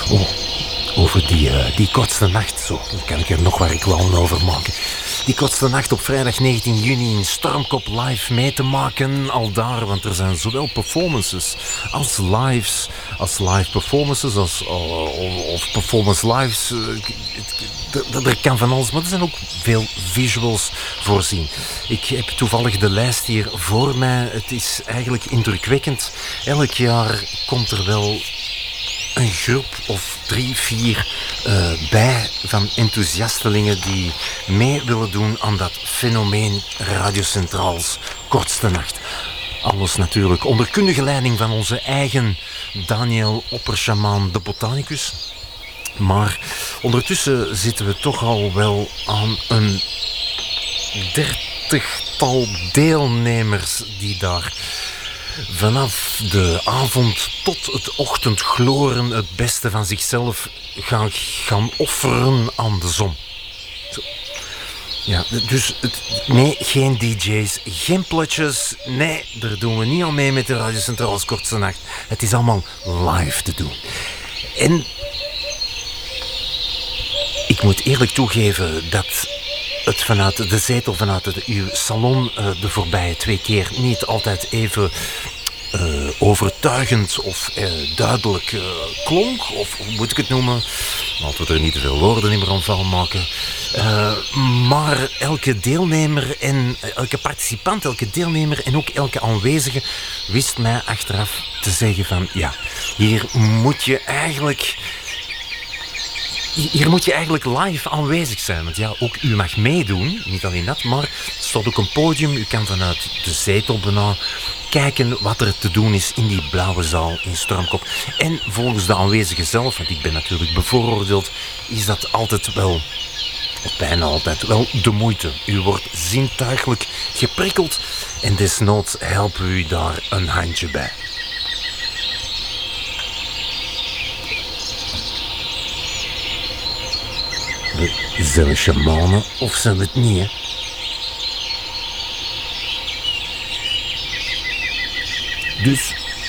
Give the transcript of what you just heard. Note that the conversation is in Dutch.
Oh, over die kortste nacht, zo kan ik er nog waar ik wou over maken. Die kortste nacht op vrijdag 19 juni in Stormkop live mee te maken. Al daar, want er zijn zowel performances als lives. Als live performances, of performance lives. Er kan van alles, maar er zijn ook veel visuals voorzien. Ik heb toevallig de lijst hier voor mij. Het is eigenlijk indrukwekkend. Elk jaar komt er wel een groep of 3, 4 bij van enthousiastelingen die mee willen doen aan dat fenomeen Radio Centraals kortste nacht. Alles natuurlijk onder kundige leiding van onze eigen Daniel Opperschamaan, de botanicus. Maar ondertussen zitten we toch al wel aan een 30-tal deelnemers die daar vanaf de avond tot het ochtendgloren het beste van zichzelf gaan offeren aan de zon. Zo. Ja, dus nee, geen DJ's, geen plotjes. Nee, daar doen we niet aan mee met de Radio Centraals kortste nacht. Het is allemaal live te doen. En ik moet eerlijk toegeven dat het vanuit de zetel, vanuit uw salon de voorbije 2 keer niet altijd even overtuigend of duidelijk klonk. Of hoe moet ik het noemen? Laten we er niet te veel woorden in meer van maken. Maar elke deelnemer en elke participant, elke deelnemer en ook elke aanwezige wist mij achteraf te zeggen van ja, hier moet je eigenlijk live aanwezig zijn. Want ja, ook u mag meedoen. Niet alleen dat, maar er staat ook een podium. U kan vanuit de zetel bijna kijken wat er te doen is in die blauwe zaal in Stormkop. En volgens de aanwezigen zelf, want ik ben natuurlijk bevooroordeeld, is dat altijd wel, of bijna altijd wel, de moeite. U wordt zintuigelijk geprikkeld en desnoods helpen we u daar een handje bij. Zijn we shamanen of zijn we het niet, hè? Dus